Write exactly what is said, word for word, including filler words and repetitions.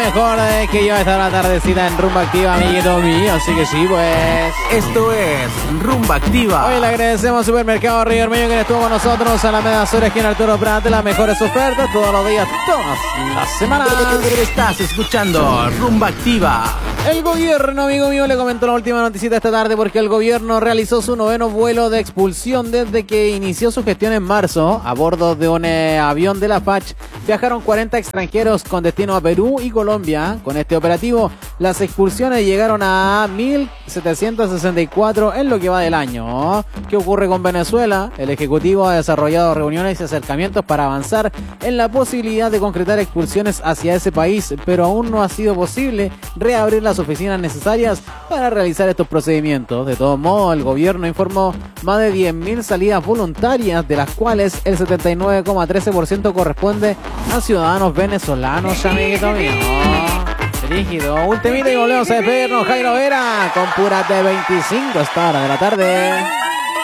mejor eh, que yo esta la tardecita en Rumba Activa, amiguito mío. Así que sí, pues. Esto es Rumba Activa. Hoy le agradecemos a Supermercado Río Medio que estuvo con nosotros a la media Sur, aquí en Arturo Prat, las mejores ofertas todos los días, todas las semanas. Estás escuchando Rumba Activa. El gobierno, amigo mío, le comentó la última noticita esta tarde porque el gobierno realizó su noveno vuelo de expulsión desde que inició su gestión en marzo. A bordo de un eh, avión de la F A C H viajaron cuarenta extranjeros con destino a Perú y Colombia. Con este operativo, las expulsiones llegaron a mil setecientos sesenta y cuatro en lo que va del año. ¿Qué ocurre con Venezuela? El Ejecutivo ha desarrollado reuniones y acercamientos para avanzar en la posibilidad de concretar expulsiones hacia ese país, pero aún no ha sido posible reabrir las oficinas necesarias para realizar estos procedimientos. De todos modos, el gobierno informó más de diez mil salidas voluntarias, de las cuales el setenta y nueve coma trece por ciento corresponde a ciudadanos venezolanos, amiguito mío. Rígido, un temita y volvemos a despedirnos. Jairo Vera con pura T veinticinco esta hora de la tarde.